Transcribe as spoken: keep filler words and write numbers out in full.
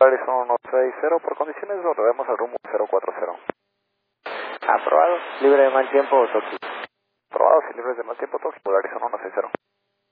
Horizon uno seis cero, por condiciones volvemos al rumbo cero cuatro cero. Aprobado. Libre de mal tiempo, Tokio. Aprobados y libres de mal tiempo, Tokio, Horizon uno seis cero.